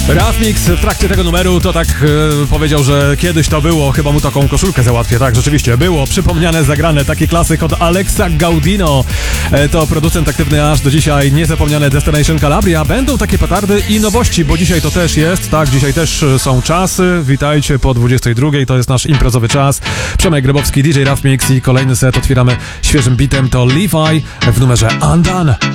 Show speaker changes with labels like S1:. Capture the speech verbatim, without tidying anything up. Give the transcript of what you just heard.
S1: Rafmix w trakcie tego numeru to tak e, powiedział, że kiedyś to było, chyba mu taką koszulkę załatwię. Tak, rzeczywiście było, przypomniane, zagrane, taki klasyk od Alexa Gaudino. E, to producent aktywny aż do dzisiaj, niezapomniane Destination Calabria. Będą takie petardy i nowości, bo dzisiaj to też jest, tak, dzisiaj też są czasy. Witajcie po dwudziestej drugiej, to jest nasz imprezowy czas. Przemek Grabowski, D J Rafmix i kolejny set otwieramy świeżym bitem, to Levi w numerze Undone.